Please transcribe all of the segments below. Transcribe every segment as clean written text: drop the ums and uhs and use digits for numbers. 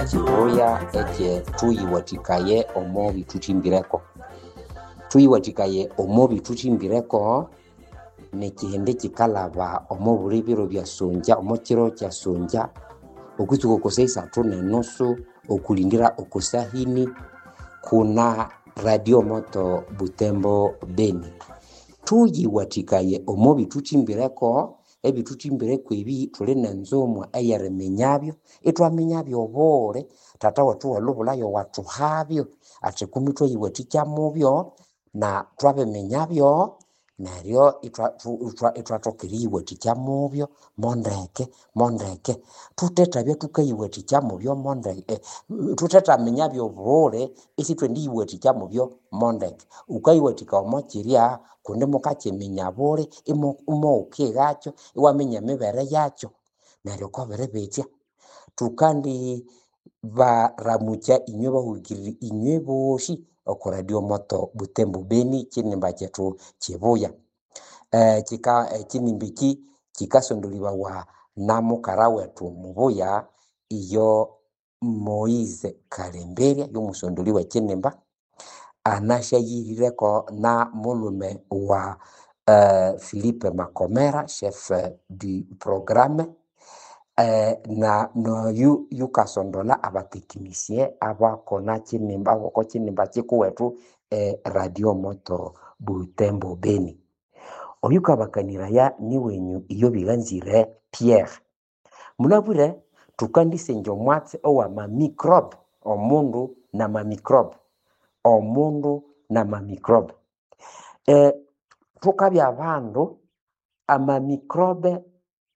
kibuya ekye tuyiwatikaye omu bituthimbireko. Tuyiwatikaye omu bituthimbireko nekihindi kikalaba omu buli biro bya sonja, omu kiro kya sonja okutsuka oku 6:30 okulindira oku sahini kuna Radio Moto Butembo Beni. Tuyiwatikaye omu bituthimbireko. Ebituthimbireko ebi thuli nenzumwa eyeriminyabyo, ithwaminyabyo obule tata wethu walubulayo wathuhabyo athi kumi thwayiwathikya mubyo na thwabiminyabyo neryo ithwathoka eriyiwathikya mubyo mondeke thuthethabya thukayiwathikya mubyo mondeke, thuthetaminyabyo obule isithwendiyiwathikya mubyo mondeke. Wukayiwathika omu kirya kundi mukakyiminya bule imowukighakyo iwaminya emibere yakyo neryo kobiri bitya thukandi baramukya inywe bahulikiriri inywe bosi oku Radio Moto Butembo Beni kinimba kyethu kibuya. Ekinimba eki kikasondolibawa na mukara wethu mubuya iyo Moise Kalemberia yomusondoli wekinimba, anasyayirireko na mulume wa Philippe Makomera chef du programme, na noyu yukasondola abatekinisien abakona kinimba abako kinimba kikuwethu Radio Moto Butembo Beni. Oyukabakaniraya niwenyu iyo biganzire Pierre. Munabwire thukandisenja omwatsi owamamicrobe omundu namamicrobe. Omundu namamicrobe. Thukabya abandu amamicrobe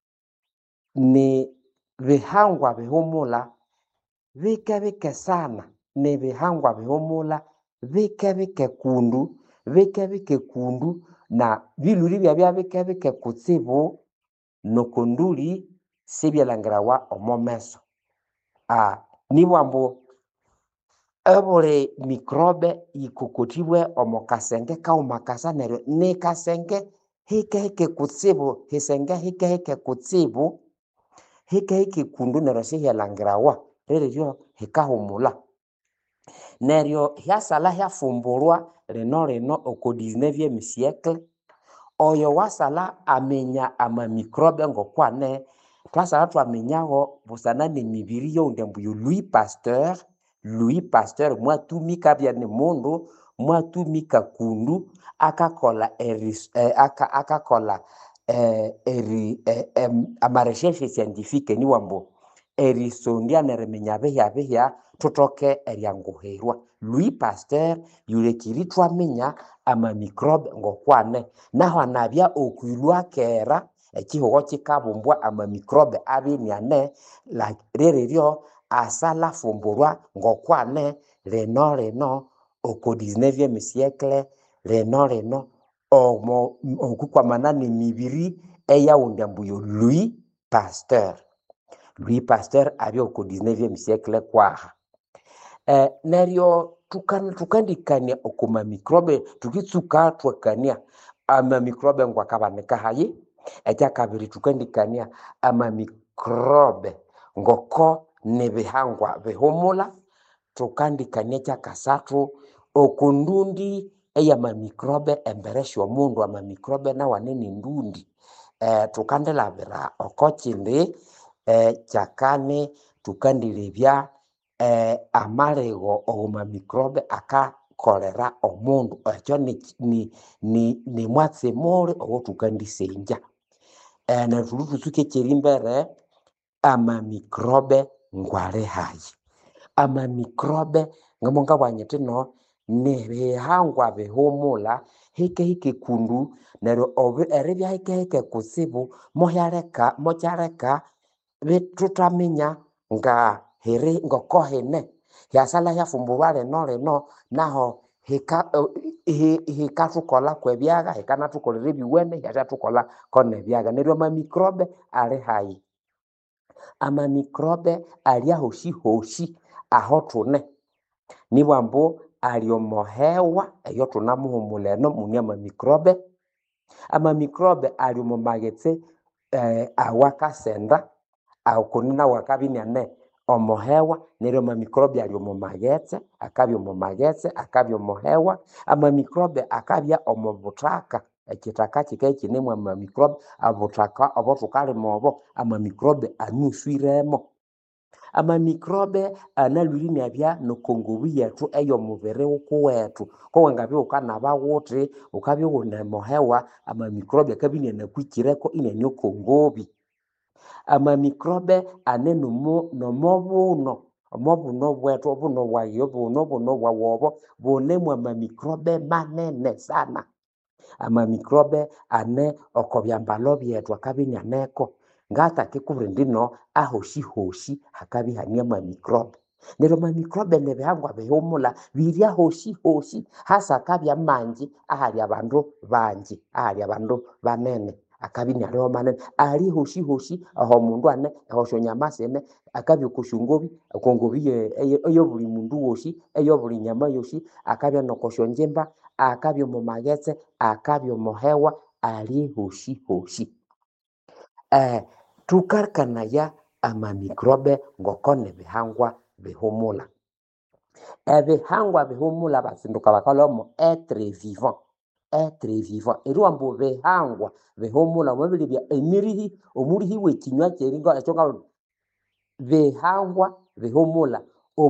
ni bihangwa bihumula bike sana, ni bihangwa bihumula bike kundu na biluri byabya bike kutsibu nokonduli sibyalangirawa omomeso. Nibwambu ebuli microbe yikokothibwe omu kasenge kawumakasa neryo ni kasenge hike kutsibu, hisenge hike kutsibu, hike kundu neryo sihyalangirawa riryo hikahumula. Neryo hyasala hyafumbulwa lino oku 19e siècle. Oyo wasala aminya amamicrobe ngokwane twasala twaminyaho busana nemibiri yowundi ambuyo Louis Pasteur mwatumika bya ni mundu mwatumika kundu akakola amarecherche scientifique niwambu erisondya neriminya bihya thutoke eryanguhirwa. Louis Pasteur yulekiri thwaminya amamicrobe ngokwane naho anabya okwilwa kera ekihuho kikabumbwa amamicrobe abiniane riryo asala fumbulwa ngokwane lino oku 19e siècle lino okukwamana nemibiri eyawundi ambuyo Louis Pasteur. Louis Pasteur abya oku 19e siècle kwaha. Neryo thukandikania oku mamicrobe thukitsuka thwakania amamicrobe ngwakabanika hayi. Ekyakabiri thukandikania amamicrobe ngoko nibihangwa bihumula. Thukandikania ekyakasathu okundundi eyamamicrobe embere syomundu amamicrobe nawanene ndundi. Thukandilabira oko kindi kyakani thukandilebya amaligo omamicrobe akakolera omundu. Ekyo ni mwatsi muli owo thukandisenja. Neryo thulithutsuka ekyerimbere amamicrobe ngwali hayi. Amamicrobe ngamonga nyithino nibihangwa bihumula hike kundu neryo eribya hike kutsibu mokyaleka thuthaminya nga hiri ngoko hine hyasala hyafumbulwa lino naho hikathukola kwebyaga hikanathukolera ebiwene hyashathukola kone ebyaga. Neryo amamicrobe ali hayi. Amamicrobe ali ahoshi aho thune nibwambu ali omuhewa eyo thunamuhumula eno muni amamicrobe. Amamicrobe ali omu maghetse awakasenda akuni nawo akabiniane omohewa neryo amamikrobe ali omo maghetse akabya omo maghetse akabya omo hewa amamikrobe akabya omo buthaka ekithaka kikaye kinemu amamikrobe abuthaka obo thukalima obo amamikrobe anuswiremo amamikrobe analhwire inabya nokongobu yethu ey'omubiri wukuwethu kowangabya wukanaba wuthi wukabya wune mohewa amamikrobe akabya inanakwikireko inaniokongobi amamikrobe ane nomobuno omobuno bwethu obuno bwayi buno buno bwawu obo bunemu amamikrobe manene sana amamikrobe ane oko byambalo byethu akabya inaneko ngatakikubwira ndino ahoshi hakabya ihane amamikrobe neryo amamikrobe nebihangwa bihumula biri ahoshi hasa akabya mangi ahali abandu bangi ahali abandu banene akabya inaliho manene ali hoshi aho omundu ane aho syonyama sine akabya okosyongobi okongobi eyobuli mundu wosi eyobuli nyama yosi akabya nokosyonjimba akabya omu maghetse akabya omu hewa ali hoshi thukakanaya amamikrobe ngoko nibihangwa bihumula ebihangwa bihumula basinduka bakalhwamu etre vivant eriwambu bihangwa bihumula omwabiribya emirihi omulihi w'ekinywa ky'eringo ekyo ngalhuthi bihangwa bihumula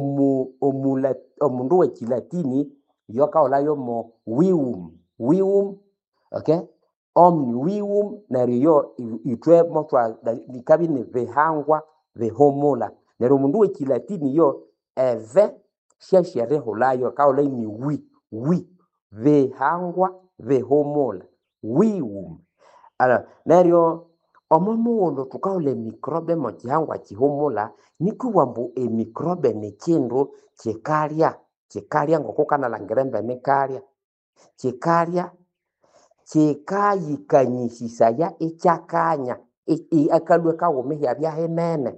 omundu w'ekilatini yokawulayomo wivum okay omni neryo ithwe bikabya nibihangwa bihumula neryo omundu w'ekilatini yo eve syasyerihulayo akawula ini wi bihangwa bihumula wivum neryo omo mughulhu thukawula emikrobe mo kihangwa kihumula nikubwambu emikrobe nikindu kikalya ngoko wukanalhangira embene kikalya kikayikanyisisaya ikyakanya akalwe kawuma ihyabya hinene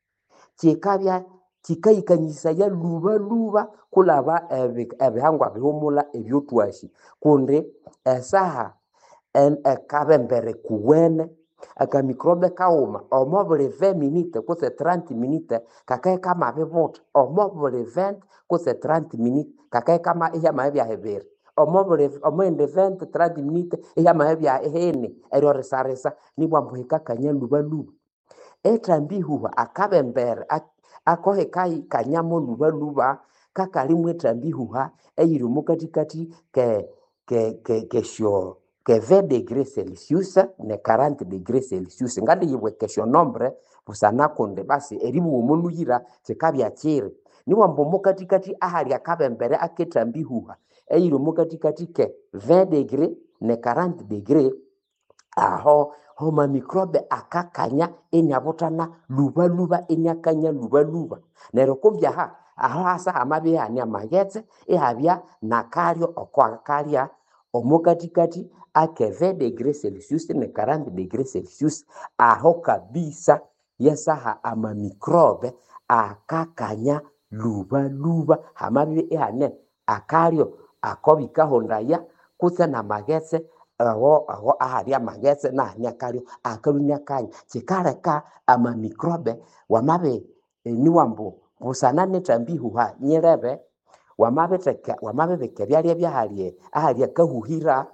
kikayikanyisaya lhubalhuba kulaba ebihangwa bihumula ebyothwasi kundi esaha ekabembere kuwene akamikrobe kawuma omo buli 20 minute kutse 30 minute kakaye kamabibutha omo buli 20 kutse 30 minute kakaye ihyamabibya hibiri omuhindi 20-30 minute ihyamabibya hini eryo risarisa nibwambu hikakanya lhubalhuba ethambihuha akabembere ako hikayikanyamo lhubalhuba kakalimu ethambihuha eyiri omukathikathi kesyo 20 degrees Celsius ne 40 degrees Celsius ngandiyibweka esyonombre busana kundi basi eribugha omolhuyira kikabya kiri niwambu omukathikathi ahali akabembere akethambihuha eyiri omukathikathi ke 20 degree ne 40 degree aho amamikrobe akakanya iniabuthana lhubalhuba iniakanya lhubalhuba neryo kumbyaha aho hasa hamabya ihane amaghetse ihabya nakalyo okwakalya omukathikathi ake 20 degrees Celsius ne 40 degrees Celsius aho kabisa yesaha amamikrobe akakanya lhubalhuba hamabya ihane akalyo akobikahondaya kutse namaghetse aho ahali amaghetse nahani akalyo akalwe iniakanya kikaleka amamikrobe wamabi niwambu busana nethambihuha nyilebe wamabibika ebyalya byahali ahali akahuhira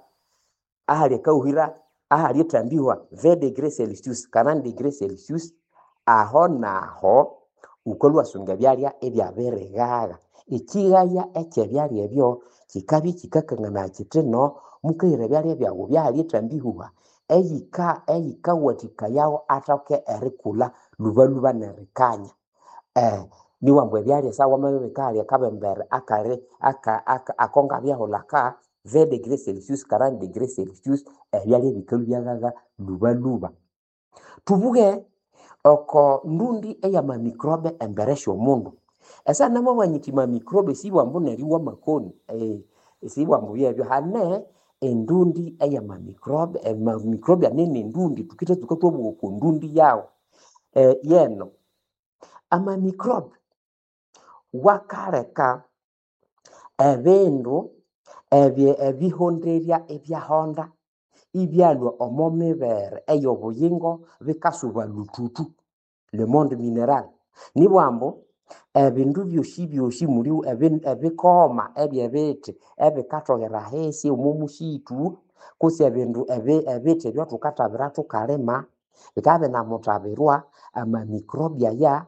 ahali ethambihuha 20 degrees Celsius 40 degrees Celsius aho naho wukalhwasunga ebyalya ibyabirighagha ekighaya ekyebyalya ebyo kikabya kikakanganaya kitino mukahira ebyalya byawu byahali ethambihuha eyikawathikayawu athoke erikulha lhubalhuba nerikanya niwambu ebyalya esaha wamabibika hali akabembere ako ngabyahulha 20 degrees Celsius 40 degrees Celsius ebyalya bikalhwa byaghagha lhubalhuba thubughe oko ndundi eyamamikrobe embere syomundu esaha namabugha nyithi mamikrobe sibwambu neriwa makoni sibwambu byebyo hane endundi eyamamikrobe amamikrobe anene endundi thukithe thukathwabugha oko ndundi yawu yeno amamikrobe wakaleka ebindu ebihonderya ebyahonda ibyalhwa omo mibere ey'obuyingo bikasuba lhuthuthu le monde mineral nibwambo ebindu byoshi muri ebikoma ebyebiti ebikatogera hesi omumushitu kusi ebindu ebiti ebyo tukatabira tukalima bikabe na mutabirwa amamikrobia ya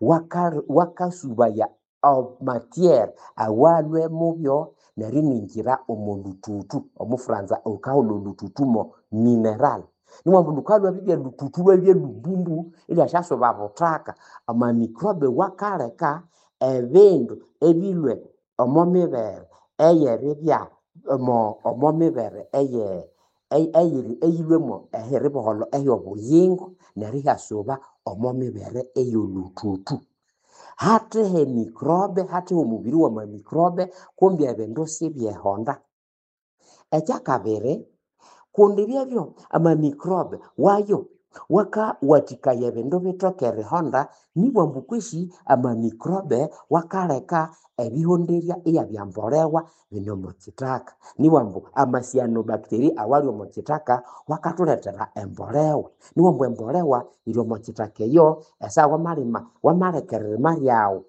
wakasubaya matière awalwe mubyo neriningira omulututu omufranza okaulo lututumo mineral nimwambu lukalwa bibya lututu lwebye lubumbu ili shasoba butaka amamikrobe wakaleka ebindu ebilwe omomibere eyeribya omomibere eyilwemo eheriboholo eyobuyingo nerihasoba omomibere eyolututu hatihe mikrobe hatihe omubiri wa mamikrobe kumbi ebindu sibyehonda ekyakabiri kundi byebyo amamikrobe wayo wakawatikaya ebindu bitokere honda nibwambu kwishi amamikrobe wakaleka ebihonderya iyabyambolewa bino mukitaka nibwambu amasianobacteria awali omukitaka wakatuletera embolewa nibwambu embolewa iri omukitaka eyo esa wamalekererima lyawu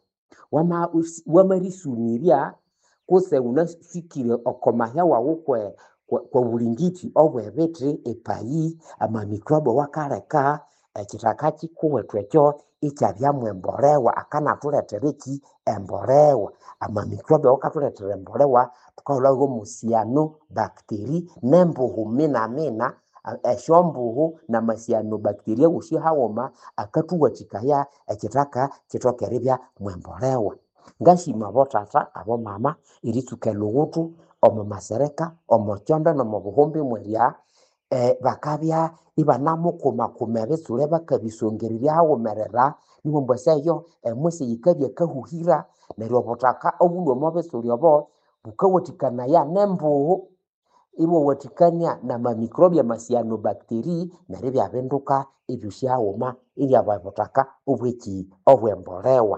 wamarisunirya kuse unasikire okomahya wawu kwa bulingiti obwebiti epayi amamikrobe wakaleka ekitaka kikuwetu ekyo ikyabyamu embolewa akanatuletera eki embolewa amamikrobe wakatuletera embolewa tukahulaho musianobacteria nembuhu mina esyombuhu namasianobacteria wushi hawoma akatuwatikaya ekitaka kitokeribya mwembolewa ngashima botata abomama iritsuka eluhutu omumasereka omukyondo nomubuhumbi mwerya bakabya ibanamukuma ebitsule bakabisongererya hawumerera niwombu eseyo emwisi yikabya kahuhira neryo obutaka obulwe omo bitsule obo bukawatikanaya nembuhu ibowatikania namamikrobia masianobacteria neryo byabinduka ebyosi hawuma ibyaba butaka obwembolewa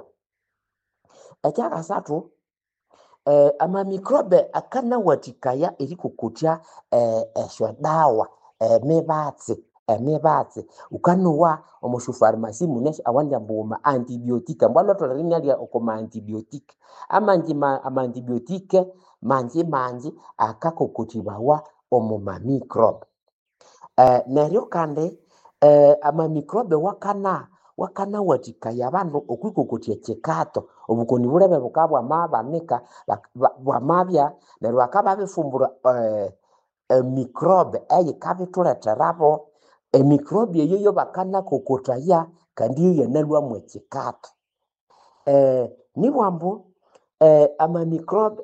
ekyakasathu amamikrobe akanawatikaya erikokotya esyodawa emibatsi ukanuwa omushufarmasi muneshi awandya mbuwuma antibiotika mbwalotolerinyalya okoma antibiotika amaantibiotika manji akakokotibawa omumamikrobe neryo kandi amamikrobe wakanawatikaya abandu okwikokotya ekikato obukoni bulebe bukabwa mabanika bwamabya neryo akababifumbura mikrobe eyikabituleterabo emikrobe eyo bakanakokotaya kandi iyanalwamu ekikato nibwambu amamikrobe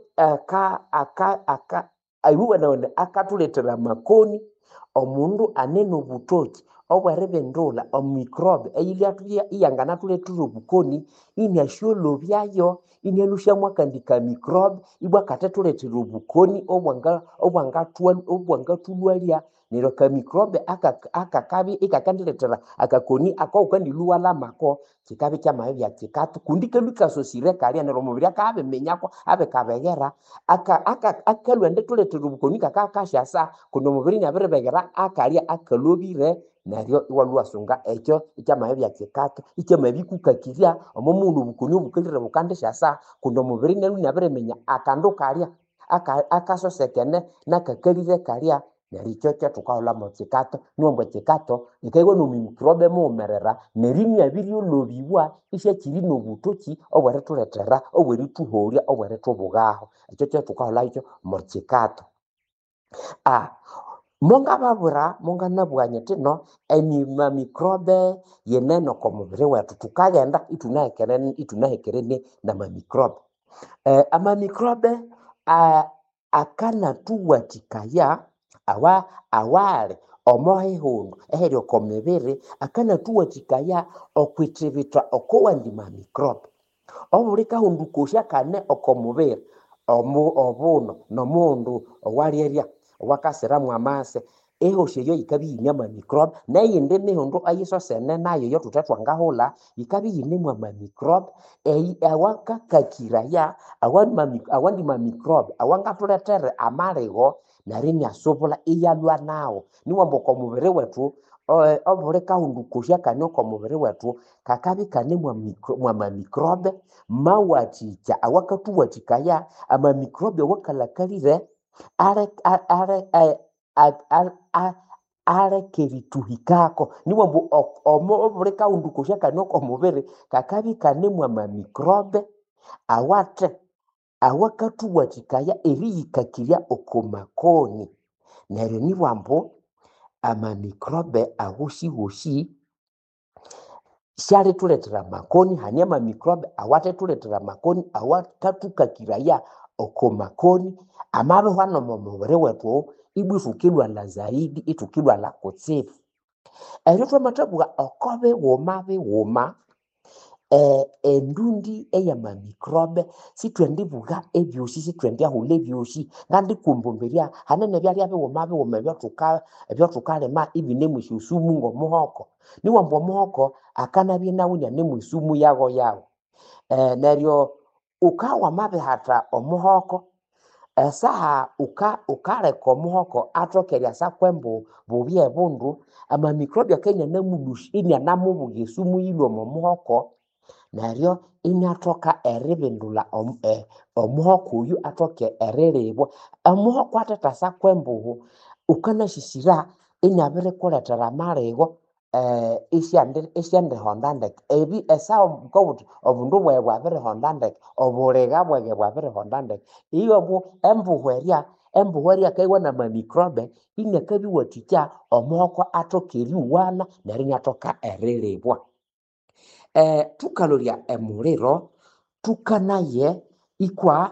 ayuwanawene akatuletera makoni omundu anene obutoki obweribindula omikrobe eyilyatulya iyanganatuletera obukoni inasyolobyayo inalusyamu akandi kamikrobe ibwakatatuletera obukoni obwangatulwalya neryo kamikrobe akakabya ikakandiletera akakoni akawukandiluwalamako kikabya kyamabibya kikatu kundi kalwikasosire kalya neryo omubiri akabiminyako abikabeghera akalwa ndituletera obukoni kakakasyasa kundi omubiri nyabiribeghera akalya akalobire neryo iwalwasunga ekyo ikyamabibya kikatu ikyamabikukakirya omomundu obukoni obukalire bukandisyasa kundi omubiri neryo nyabiriminya akandu kalya akasosekene nakakalire kalya neryo ikyokyo tukahulhamu kikato niwombu ekikato ikayiwa nomimikrobe muwumerera neryo imyabiryolobibwa isyakiri nobutoki obwerituletera obwerituholya obweritubughaho ekyokyo tukahulhayo ikyo mukikato monganabugha nyiti no emimamikrobe yenene oko mubiri wetu tukaghenda itunahekerene namamikrobe amamikrobe akanatuwatikaya awali omohihundu eheri oko mibiri akanatuwatikaya okwithibitha okowandi mamikrobe obuli kahundu kosi akane oko mubiri obuno nomundu owalyerya wakasiramu amase ehosi eyo yikabya yine amamikrobe neyindi mihundu ayisosene nayo yo thuthethwangahulha yikabya yinemu amamikrobe awakakakiraya awandi mamikrobe awangathuletere amaligho neryo imyasubula iyalwa nawo niwombu oko mubiri wethu obure kaundu kushia kanoko mubiri wetu kakabi kane mwa mamikrobe mawaticha awakatu watikaya ama mikrobe wakalakalire are kerituhikako niwo mbu obure kaundu kushia kanoko mubiri kakabi kane mwa mamikrobe awakatu watikaya eriyikakirya okomakoni neryo niwo mbu amamikrobe ahushi shalituletera makoni hani amamikrobe awatetuletera makoni awakatukakiraya okomakoni amabe hwano mumubiri wetu ibwi thukilwala zaidi ithukilwala kutsibu eryo thwamathabugha okobe wuma endundi eyamamikrobe sithwendibugha ebyosi sithwendyahulha ebyosi ngandikumbumbirya hanene byalya biwuma ebyothukalima ibine mwisyosumu ngomuhoko niwo mbu omuhoko akanabya nawunya nemwisumu yago neryo wamabihatha omuhoko esaha ukaleka omuhoko athoka eryasa kwembu bubye bundu amamikrobe inyanamubugha esumu yilwe omuhoko neryo inathoka eribindula omuhoko oyu athoke erilibwa omuhoko athathasa kwembuhu ukanasisira inabirikuletera amaligo isyandihonda ndeke ebi esaha wukawuthi obundu bwayi bwabirihonda ndeke obuligha bwage bwabirihonda ndeke iyo embuhu erya akayiwa namamikrobe inakabiwathikya omuhoko athoka eriwana neryo inathoka erilibwa thukalolya emuliro thukanaye ikwa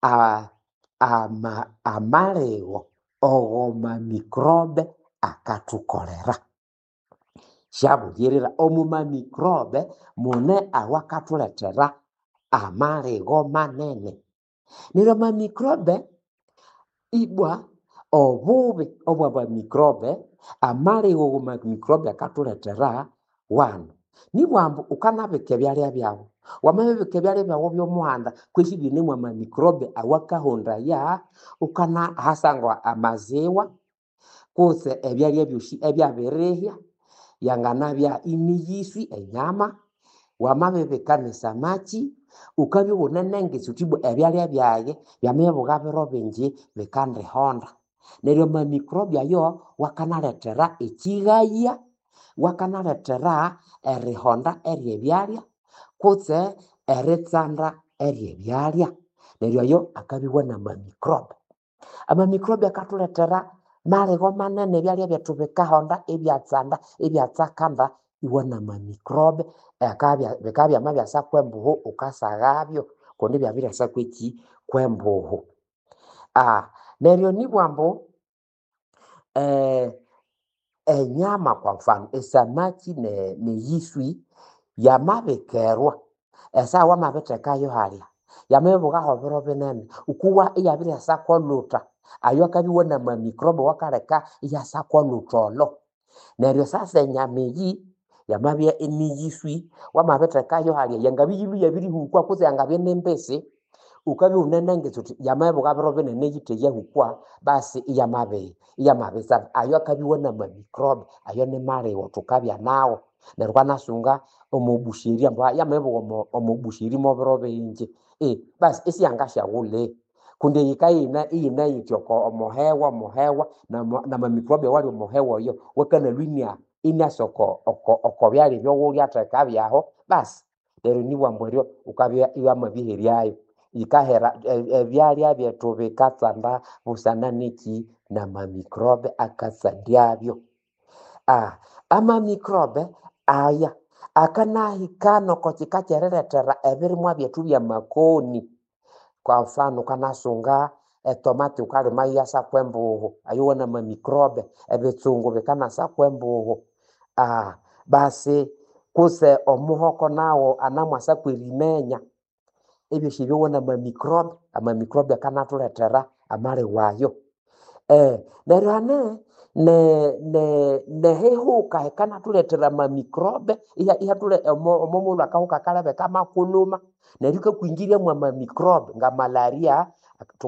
amaligo ogomamikrobe akathukolera shabugirira omumamikrobe mune awakathuletera amaligo manene neryo amamikrobe ibwa obubi obwamamikrobe amaligo gomamikrobe akathuletera wanu nibwambu ukanabika ebyalya byawu wamabibika ebyalya byawu byomuhanda kwesi binemu amamikrobe awakahondaya ukanahasangwa amaziwa kutse ebyalya byosi ebyabirihya yanganabya imiyiswi enyama wamabibika nesamaki ukabya iwunenengesa uthi ebyalya byaye byamabibugha biro bingi bikandihonda neryo amamikrobe ayo wakanaletera ekighaya wakanaletera erihonda eryebyalya kutse eritsanda eryebyalya neryo ayo akabiwa namamikrobe amamikrobe akathuletera maligo manene ebyalya byethu bikahonda ibyatsanda ibyatsakanda iwa namamikrobe bikabya byamabyasa kwembuhu ukasaghabyo kundi byabiryasa kwembuhu neryo nibwambu enyama kwa mfano esamaki neyiswi yamabikerwa esaha wamabithekayo halya yamabibughaho biro binene ukuwa iyabiryasa kwolhuta ayo akabiwa namamikrobe wakaleka iyasa kwolhuta olo neryo sasa enyama eyi yamabya iniyiswi wamabithekayo halya yangabya yabirihukwa kutse yangabya nimbisi ukabya iwunenengesa uthi yamabibugha biro binene yitheyahukwa basi iyamabitsanda ayo akabiwa namamikrobe ayo nimaligo thukabya nawu neryo wanasunga omubusheri ambu yamabibugha omubusheri mobiro bingi basi isyangasyaghulha kundi eyikayina iyinayithi omuhewa namamikrobe awali omuhewa oyo wakanalwa inasoka oko byalya ebyowulyatheka byaho basi neryo nibwambu eryo ukabya iwamabiheryayo yikahera ebyalya byethu bikatsanda busana neki namamikrobe akatsandyabyo amamikrobe aya akanahika noko kika kyeriletera ebirimwa byethu byamakoni kwa mfano ukanasunga etomati ukalima iyasa kwembuhu ayo namamikrobe ebitsungu bikanasa kwembuhu basi kutse omuhoko nawo anamwasa kwerimenya ebyosi byowa namamikrobe amamikrobe akanathuletera amaligo ayo neryo hane nehihuka hikanathuletera amamikrobe omumulhu akahuka kalebe kamakuluma neryo ikakwingiryamu amamikrobe nga malaria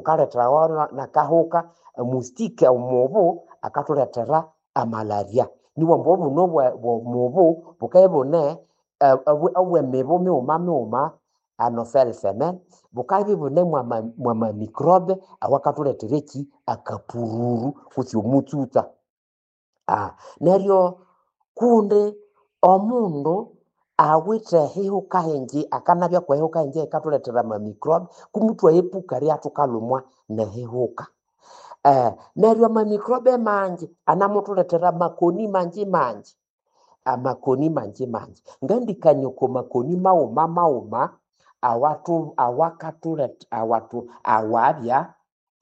thukaleterawo nakahuka mustike omubu akathuletera amalaria niwo mbobo no bwo mubu bukaibone awe mebo meuma anophel femen bukabi bune mwa microbe awakatuletereki akapururu kuti omutsuta neryo kunde omundu awithe hihuka hingi akanabya kwa hihuka hingi ikatuletera ma microbe kumutwa epuka lyatukalumwa nehihuka neryo ama microbe mangi anamutuletera makoni mangi amakoni mangi ngandikanyoko makoni mauma awabya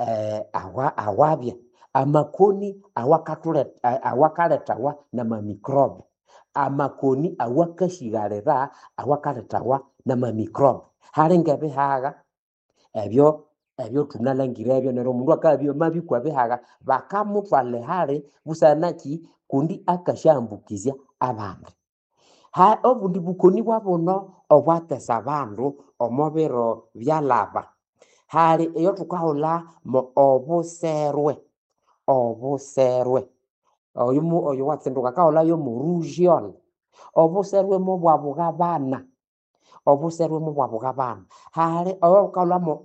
amakoni awakaletawa na ma microbe amakoni awakashigalira awakaletawa na ma microbe halinga bihaga ebyo tunalangira ebyo neryo omundu akabyo mabikwa bihaga bakamutwale hali busanaki kundi akashambukizya abandi obundi bukoni bwabuno obwatesa abandu omubiro byalaba hali eyo tukahola mo obuserwe oyo watsinduka kahola yo mu rougeole obuserwe mo bwabugabana hali oyo kahola mo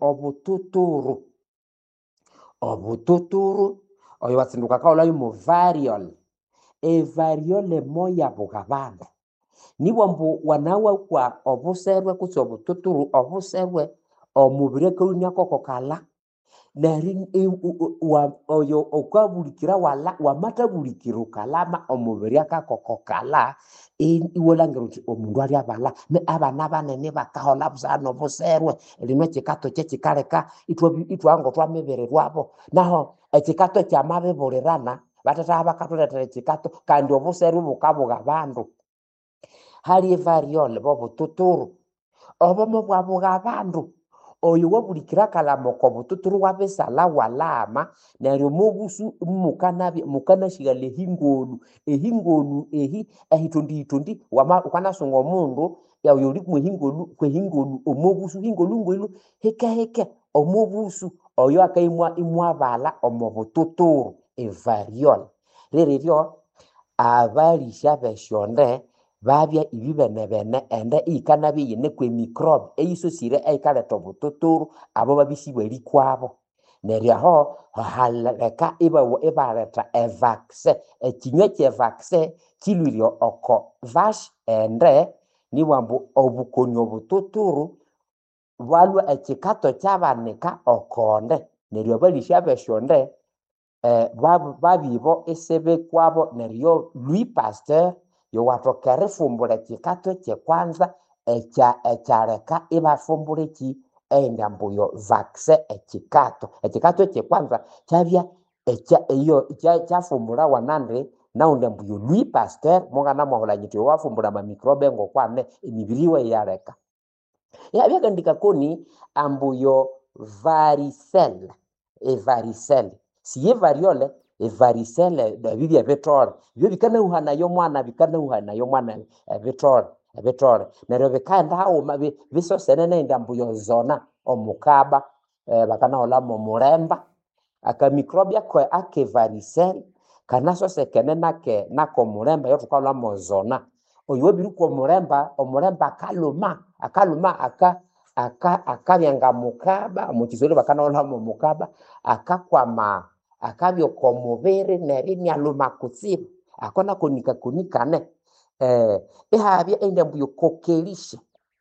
obututuru oyo watsinduka kahola yo mu variole variole moya bugabana nibo mbu wanawa kwa obuserwe kutsi obututuru obuserwe omubiri kaunya kokokala nari oyo okabulikira wamatabulikira ukalama omubiri akakokokala iwolangira uti omundu ali abala abana banene bakahola busana obuserwe lino chikato chechikaleka itwango twamibirirwabo naho echikato kyamabibulirana batata bakatuletera chikato kandi obuserwe bukabuga abandu hali variole bobututuru obomo bwabuga abandu oyo wabulikira kalamoko bututuru wabesala walama neryo mubusu mukanashigale ehingonu ehitondi ukanasunga omundu yayo uri kwehingonu omubusu hingonu ngwelu heke omubusu oyo akaimwa imwabala omubututuru variole reryo abalisha beshonde babya ibibene ende ikanabi yine kwe microbe eyisosire eikaleta obututuru abo babisibwa likwabo neryo aho haleka ibaleta vaccine ekinywa kye vaccine kilwiryo oko vache ende niwambu obukoni obututuru bwalwa ekikato kyabanika okonde neryo balisha beshonde babibo esebe kwabo neryo Louis Pasteur yo watokere fumbula chikato chekwanza echareka ibafumbula ki endambuyo vaccine echikato chekwanza chavya chafumbula wanande naundambuyo Louis Pasteur mungana mwahola nyiti wafumbula ma microbe ngokwane imibiriwe yareka yabyagandika koni ambuyo varicelle siye variole varicelle bibya betole byo bikanauhana yo mwana betole neryo bikanda hawo bisosene nendambuyo zona omukaba bakanahola mu muremba aka microbe akwe ake varicelle kanasosekene nako muremba yo tukahola mo zona oyo biruko omuremba akaluma akabyanga mukaba mu Kiswahili bakanahola mu mukaba akakwama akabyo komubere nerinyaluma kutsibu akona kunikane ehabya endambuyo kokelisha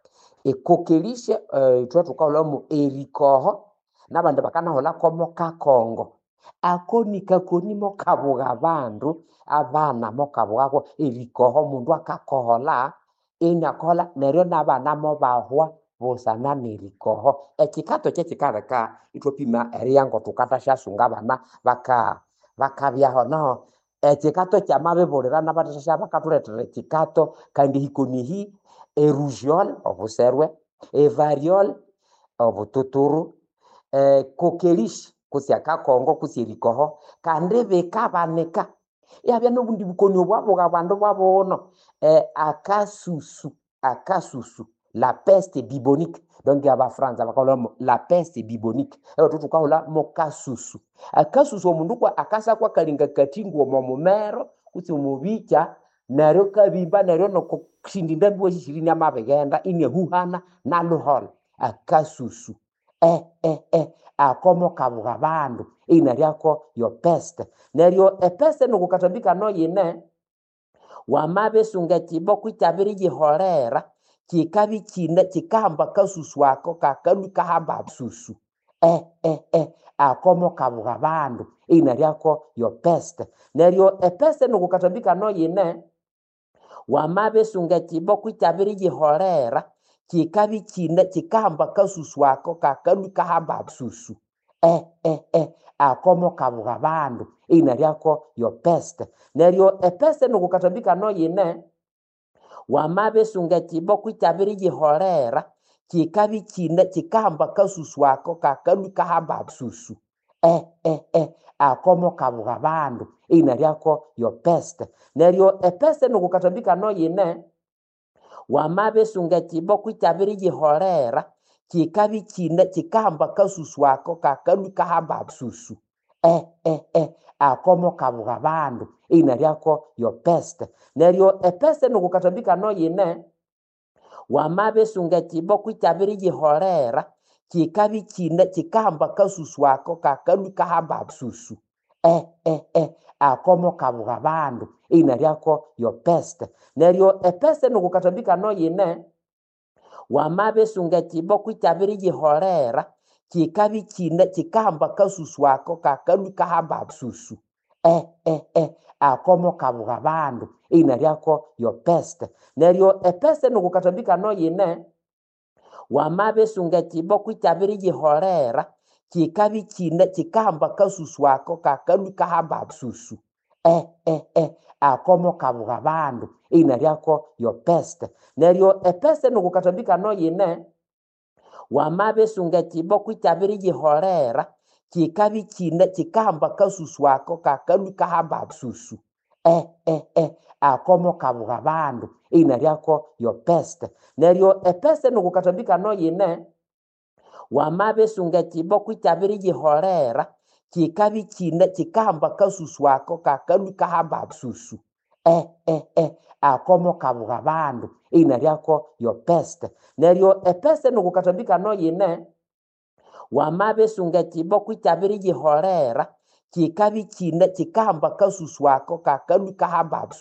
tukahola mu erikoho nabandi bakanahola komo kakongo akonika konimo kabuga abandu abana mokabwako erikoho mundu akakohola inakola neryo nabana mo bahwa bosana nerikoho ekikato kyekikaleka itwapima eriyango tukatashasunga abana bakabyaho no ekikato kyamabibulira nabatasha bakatuletera ekikato kandi hikonihi rougeole obuserwe variole obututuru kokelish kusi akakongo kusi erikoho kandi bikabanika yabya nobundi bukoni obwabuga abandu babono akasusu la peste bubonique donc aba France abakola la peste bubonique tukahola mo kasusu akasusu omundu kwa akasa kwa kalinga katingu mu mumero kutse omubicha neryo kabimba neryo nokushindinda mbuwa shishiri nyamabigenda inehuhana naluhola akasusu akomo kabuga bandu inaryako yopeste neryo epeste nokukatambika noyine wamabesunga chibo kwitabiri gihorera kikabi kine kikahamba kasusu ako kakalu kahamba susu akomo kabuga bandu inaryako yopeste neryo epeste nokukatambika noyine wamabesunga chibo kwitabiri gihorera kikabi kine kikahamba kasusu ako kakalu kahamba susu akomo kabuga bandu inaryako yopeste neryo epeste nokukatambika noyine wamabesunga chibo kwitabiri gihorera kikabi kine kikahamba kasusu ako kakalu kahamba susu akomo kabuga bandu inaryako yopeste neryo epeste nokukatambika noyine wamabesunga chibo kwitabiri gihorera kikabi kine kikahamba kasusu ako kakalu kahamba susu akomo kabuga bandu inaryako yopeste neryo epeste nokukatambika noyine wamabesunga chibo kwitabiri gihorera kikabi kine kikahamba kasusu ako kakalu kahamba susu akomo kabuga bandu inaryako yopeste neryo epeste nokukatambika noyine wamabesunga chibo kwitabiri gihorera kikabi kine kikahamba kasusu ako kakalu kahamba susu akomo kabuga bandu inaryako yopeste neryo epeste nokukatambika noyine wamabesunga chibo kwitabiri gihorera kikabi kine kikahamba kasusu ako kakalu kahamba susu akomo kabuga bandu inaryako yopeste neryo epeste nokukatambika noyine wamabesunga chibo kwitabiri gihorera kikabi kine kikahamba kasusu ako kakalu kahamba susu akomo kabuga bandu inaryako yopeste neryo epeste nokukatambika noyine wamabesunga chibo kwitabiri gihorera kikabi kine kikahamba kasusu ako kakalu kahamba susu akomo kabuga bandu inaryako yopeste neryo epeste nokukatambika noyine wamabesunga chibo kwitabiri gihorera kikabi kine kikahamba kasusu ako kakalu kahamba